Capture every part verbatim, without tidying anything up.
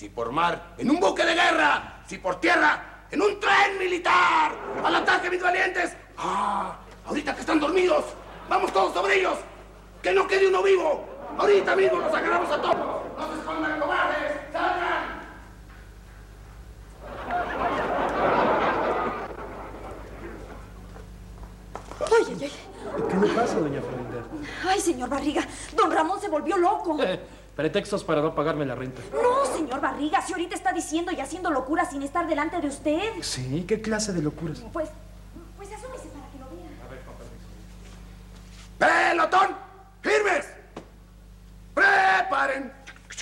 Si por mar, en un buque de guerra. Si por tierra, en un tren militar. ¡Al ataque, mis valientes! ¡Ah! Ahorita que están dormidos, vamos todos sobre ellos. ¡Que no quede uno vivo! Ahorita mismo los agarramos a todos. ¡No se escondan, cobardes! ¡Salgan! Ay, ay, ay. ¿Qué le pasa, doña Florinda? Ay, señor Barriga, don Ramón se volvió loco. Eh, pretextos para no pagarme la renta. No, señor Barriga, si ahorita está diciendo y haciendo locuras sin estar delante de usted. Sí, ¿qué clase de locuras? Pues, pues asómese para que lo vea. A ver, con permiso. ¡Pelotón! ¡Firmes! ¡Preparen!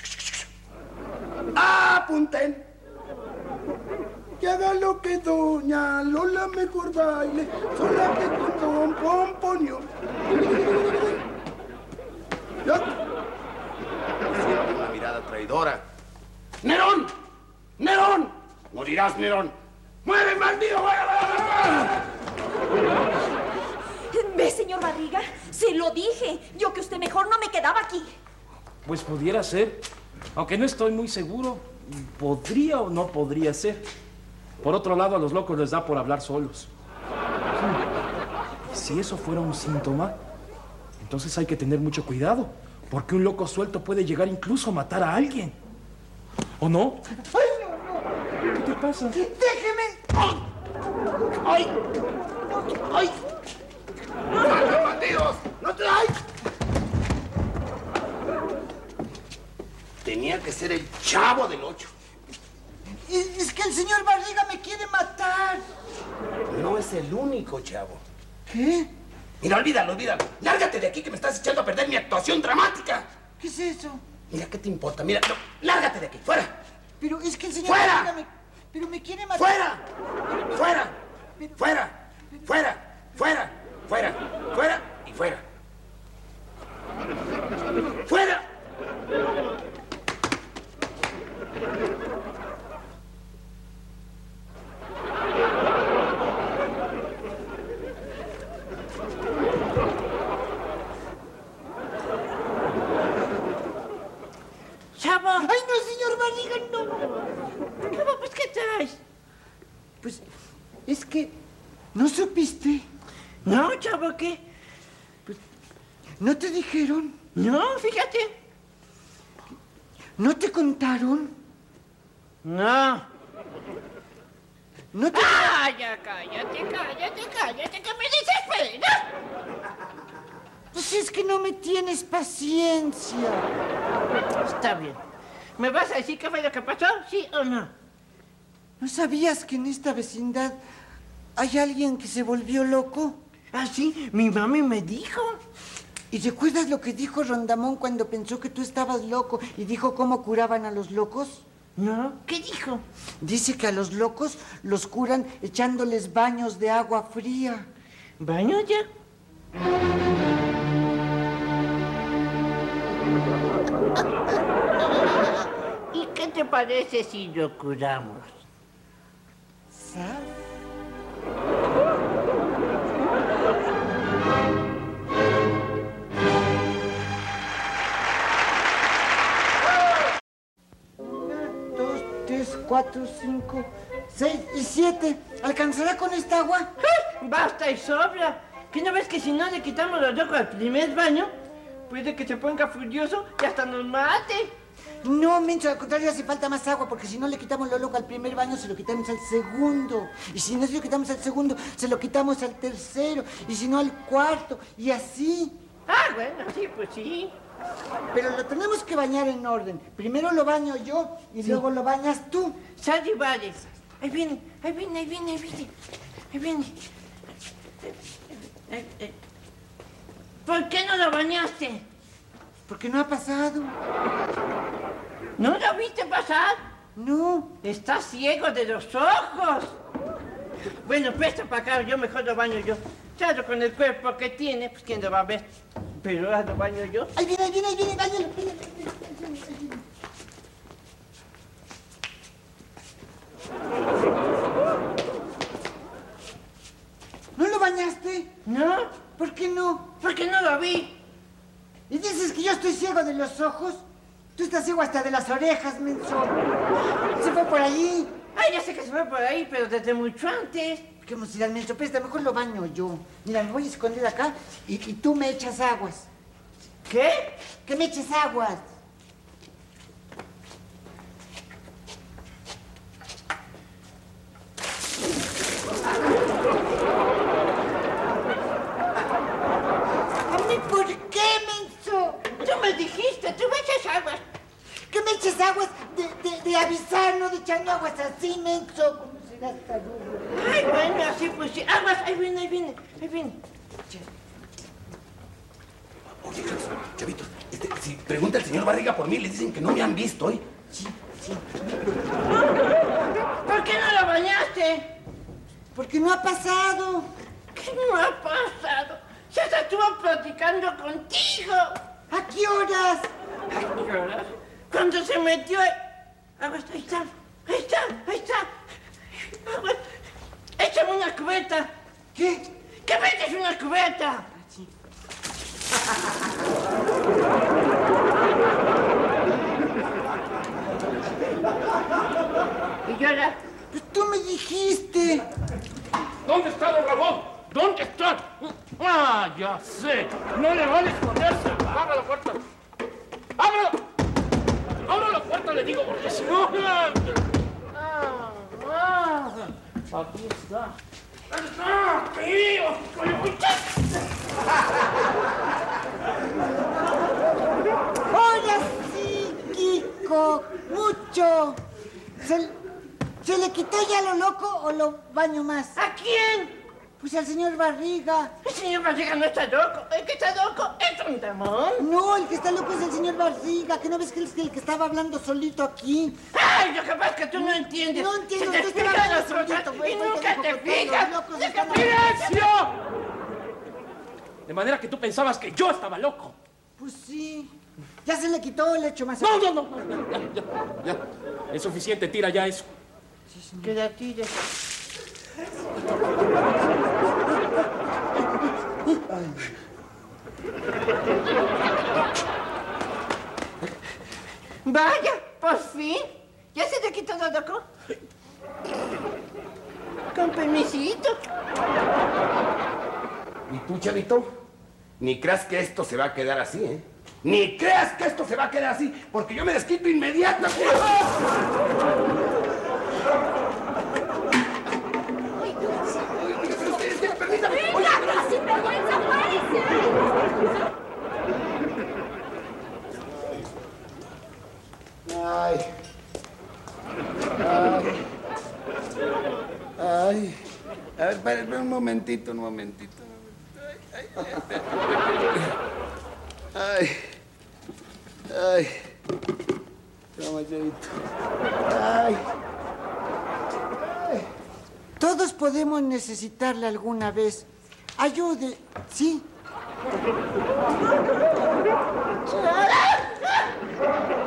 ¡Apunten! Que haga lo que doña Lola mejor baile, sola que con don Pomponio. ¿Ya? Siento una mirada traidora. ¡Nerón! ¡Nerón! ¡Morirás, Nerón! ¡Muere, maldito! ¿Ve, señor Barriga? Se lo dije. Yo que usted mejor no me quedaba aquí. Pues pudiera ser. Aunque no estoy muy seguro. Podría o no podría ser. Por otro lado, a los locos les da por hablar solos. Si eso fuera un síntoma, entonces hay que tener mucho cuidado. Porque un loco suelto puede llegar incluso a matar a alguien. ¿O no? ¡Ay, no, no! ¿Qué te pasa? ¡Déjeme! ¡Ay! ¡Ay! ¡Ay! ¡Ay, bandidos! ¡No te ay! Tenía que ser el Chavo del Ocho. Es, es que el señor Barriga me quiere matar. No es el único, Chavo. ¿Qué? Mira, olvídalo, olvídalo. Lárgate de aquí que me estás echando a perder mi actuación dramática. ¿Qué es eso? Mira, ¿qué te importa? Mira, no, lárgate de aquí, fuera. Pero es que el señor ¡Fuera! Barriga me... Pero me quiere matar. ¡Fuera! ¡Fuera! ¡Fuera! ¡Fuera! ¡Fuera! ¡Fuera! ¡Fuera! Y fuera. ¡Fuera! ¡Chavo! ¡Ay, no, señor Barriga, no! Chavo, pues, ¿qué traes? Pues, es que... ¿No supiste? No, chavo, ¿qué? Pues, ¿no te dijeron? No, fíjate. ¿No te contaron? No. ¿No te... ¡Ah, ya cállate, cállate, cállate, que me desesperas! Pues es que no me tienes paciencia. Está bien. ¿Me vas a decir qué fue lo que pasó, sí o no? ¿No sabías que en esta vecindad hay alguien que se volvió loco? ¿Ah, sí? Mi mami me dijo. ¿Y recuerdas lo que dijo Rondamón cuando pensó que tú estabas loco y dijo cómo curaban a los locos? No, ¿qué dijo? Dice que a los locos los curan echándoles baños de agua fría. ¿Baño ya? ¿Y qué te parece si lo curamos? ¿Sabes? Dos, tres, cuatro, cinco, seis y siete. ¿Alcanzará con esta agua? ¡Basta y sobra! ¿Qué no ves que si no le quitamos los ojos al primer baño, puede que se ponga furioso y hasta nos mate? No, menso, al contrario, hace falta más agua, porque si no le quitamos lo loco al primer baño, se lo quitamos al segundo. Y si no se lo quitamos al segundo, se lo quitamos al tercero. Y si no, al cuarto. Y así. Ah, bueno, sí, pues sí. Pero lo tenemos que bañar en orden. Primero lo baño yo y Sí. luego lo bañas tú. Sal y vale. Ahí viene, ahí viene, ahí viene, ahí viene. Ahí viene. Eh, eh. ¿Por qué no lo bañaste? Porque no ha pasado. ¿No lo viste pasar? No. Estás ciego de los ojos. Bueno, presta para acá, yo mejor lo baño yo. Claro, con el cuerpo que tiene, pues quién lo va a ver. Pero ahora lo baño yo. Ahí viene, ahí viene, ahí viene, bañalo. Ahí viene, ahí viene, ahí viene. ¿No lo bañaste? ¿No? ¿Por qué no? ¿Por qué no lo vi? ¿Y dices que yo estoy ciego de los ojos? Tú estás ciego hasta de las orejas, menso. Se fue por allí. Ay, ya sé que se fue por ahí, pero desde mucho antes. ¿Qué vamos a ir al menso? Presta, mejor lo baño yo. Mira, me voy a esconder acá y, y tú me echas aguas. ¿Qué? Que me eches aguas. ¿A mí por qué, menso? Tú me dijiste, tú me echas aguas. Que me eches aguas de, de, de avisar, no de echarme aguas así, menso. ¿Cómo será esta luz? Ay, bueno, así pues sí. Aguas, ahí viene, ahí viene, ahí viene. Oye, chavitos, este, si pregunta el señor Barriga por mí, le dicen que no me han visto hoy. Sí, sí. ¿Por qué no lo bañaste? Porque no ha pasado. ¿Qué no ha pasado? Ya se estuvo platicando contigo. ¿A qué horas? ¿A qué horas? Cuando se metió... Aguas, ahí está, ahí está, ahí está. Aguas, échame una cubeta. ¿Qué? ¿Qué me eches una cubeta? ¿Y ahora? Pues tú me dijiste. ¿Dónde está don Ramón? ¿Dónde está? Ah, ya sé. No le vale esconderse. Abra la puerta. ¡Abra! ¡Abra la puerta, le digo, porque si no... Ah, ah, aquí está. ¡Ah, aquí! Ahora sí, Kiko. Mucho. ¿Se, ¿Se le quitó ya lo loco o lo baño más? ¿A quién? Pues al señor Barriga. El señor Barriga no está loco. El que está loco es un demon. No, el que está loco es el señor Barriga. ¿Que no ves que él es el que estaba hablando solito aquí? ¡Ay, lo que pasa es que tú no entiendes! No entiendo, Se te tú estaba explican las hablando cosas solito, güey, y güey, nunca que te dijo que todos fijas. los locos ¡Se están- te ¡Silencio! De manera que tú pensabas que yo estaba loco. Pues sí. Ya se le quitó, le echo más. No, no, no. no, Ya, ya, ya. Es suficiente, tira ya eso. Que la tires. Vaya, por fin. ¿Ya se te quitó lo loco? Con permisito. ¿Y tú, chavito? Ni creas que esto se va a quedar así, ¿eh? Ni creas que esto se va a quedar así, porque yo me desquito inmediatamente. Permítame. ¡Venga, sin vergüenza, fuérese! Ay. Ay. Ay. A ver, espera, espera un momentito, un momentito. Ay, ay, ay. Ay. Toma, chavito. Ay. Ay. Todos podemos necesitarle alguna vez. Ayude, ¿sí?